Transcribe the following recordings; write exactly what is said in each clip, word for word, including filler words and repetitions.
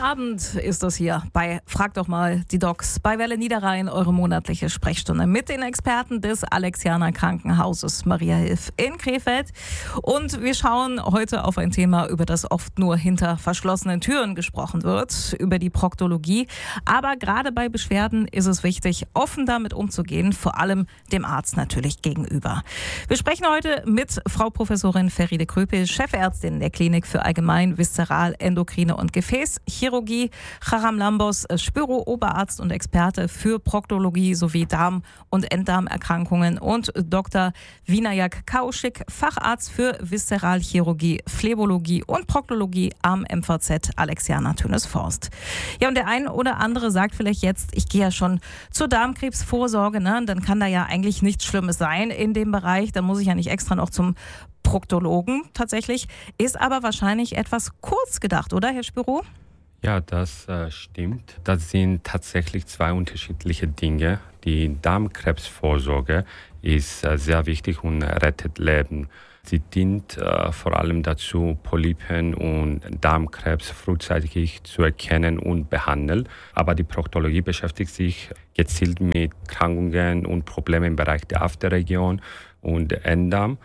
Abend ist es hier bei Frag doch mal die Docs bei Welle Niederrhein, eure monatliche Sprechstunde mit den Experten des Alexianer Krankenhauses Maria Hilf in Krefeld. Und wir schauen heute auf ein Thema, über das oft nur hinter verschlossenen Türen gesprochen wird, über die Proktologie. Aber gerade bei Beschwerden ist es wichtig, offen damit umzugehen, vor allem dem Arzt natürlich gegenüber. Wir sprechen heute mit Frau Professorin Feride Kröpel, Chefärztin der Klinik für Allgemein, Viszeral, Endokrine und Gefäßchirurgie, Charam Lambos, Spüro-Oberarzt und Experte für Proktologie sowie Darm- und Enddarmerkrankungen und Doktor Vinayak Kaushik, Facharzt für Viszeralchirurgie, Phlebologie und Proktologie am M V Z Alexianer Tönisforst. Ja, und der ein oder andere sagt vielleicht jetzt, ich gehe ja schon zur Darmkrebsvorsorge, ne? Dann kann da ja eigentlich nichts Schlimmes sein in dem Bereich, da muss ich ja nicht extra noch zum Proktologen tatsächlich, ist aber wahrscheinlich etwas kurz gedacht, oder Herr Spüro? Ja, das äh, stimmt. Das sind tatsächlich zwei unterschiedliche Dinge. Die Darmkrebsvorsorge ist äh, sehr wichtig und rettet Leben. Sie dient äh, vor allem dazu, Polypen und Darmkrebs frühzeitig zu erkennen und behandeln. Aber die Proktologie beschäftigt sich gezielt mit Krankungen und Problemen im Bereich der Afterregion und Enddarm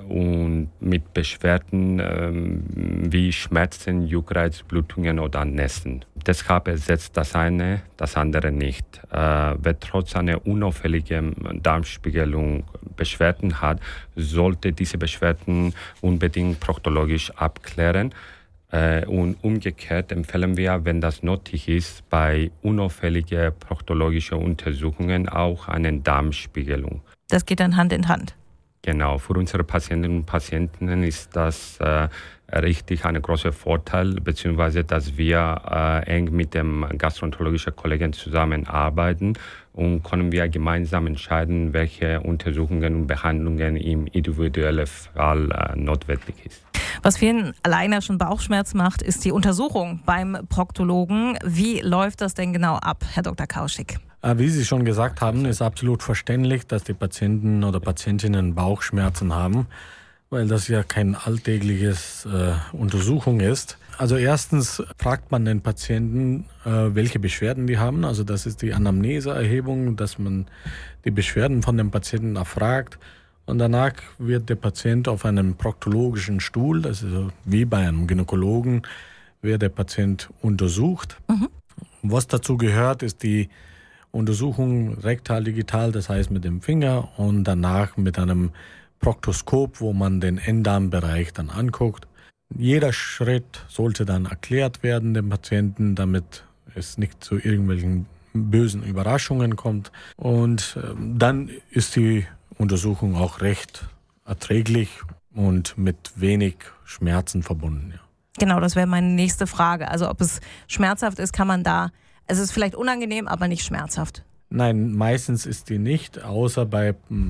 und mit Beschwerden ähm, wie Schmerzen, Juckreiz, Blutungen oder Nässen. Deshalb ersetzt das eine das andere nicht. Äh, wer trotz einer unauffälligen Darmspiegelung Beschwerden hat, sollte diese Beschwerden unbedingt proktologisch abklären. Äh, und umgekehrt empfehlen wir, wenn das nötig ist, bei unauffälligen proktologischen Untersuchungen auch eine Darmspiegelung. Das geht dann Hand in Hand. Genau, für unsere Patientinnen und Patienten ist das äh, richtig ein großer Vorteil, beziehungsweise dass wir äh, eng mit dem gastroenterologischen Kollegen zusammenarbeiten und können wir gemeinsam entscheiden, welche Untersuchungen und Behandlungen im individuellen Fall äh, notwendig ist. Was vielen alleine schon Bauchschmerz macht, ist die Untersuchung beim Proktologen. Wie läuft das denn genau ab, Herr Doktor Kaushik? Wie Sie schon gesagt haben, ist absolut verständlich, dass die Patienten oder Patientinnen Bauchschmerzen haben, weil das ja kein alltägliches äh, Untersuchung ist. Also erstens fragt man den Patienten, äh, welche Beschwerden die haben. Also das ist die Anamneseerhebung, dass man die Beschwerden von dem Patienten erfragt. Und danach wird der Patient auf einem proktologischen Stuhl, das ist wie bei einem Gynäkologen, wird der Patient untersucht. Mhm. Was dazu gehört, ist die Untersuchung rektal-digital, das heißt mit dem Finger, und danach mit einem Proktoskop, wo man den Enddarmbereich dann anguckt. Jeder Schritt sollte dann erklärt werden dem Patienten, damit es nicht zu irgendwelchen bösen Überraschungen kommt. Und dann ist die Untersuchung auch recht erträglich und mit wenig Schmerzen verbunden. Ja. Genau, das wäre meine nächste Frage. Also ob es schmerzhaft ist, kann man da, es ist vielleicht unangenehm, aber nicht schmerzhaft. Nein, meistens ist die nicht, außer bei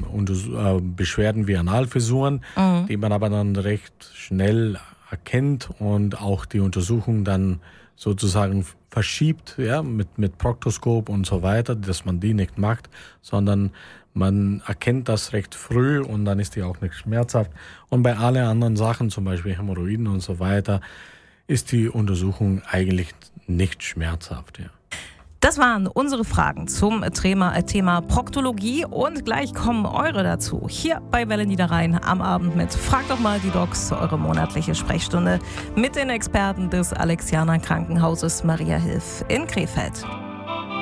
äh, Beschwerden wie Analfissuren, mhm. die man aber dann recht schnell erkennt und auch die Untersuchung dann sozusagen verschiebt, ja, mit, mit Proktoskop und so weiter, dass man die nicht macht, sondern man erkennt das recht früh und dann ist die auch nicht schmerzhaft. Und bei allen anderen Sachen, zum Beispiel Hämorrhoiden und so weiter, ist die Untersuchung eigentlich nicht schmerzhaft. Ja. Das waren unsere Fragen zum Thema, Thema Proktologie und gleich kommen eure dazu. Hier bei Welle Niederrhein am Abend mit Frag doch mal die Docs, eure monatliche Sprechstunde mit den Experten des Alexianer Krankenhauses Maria Hilf in Krefeld.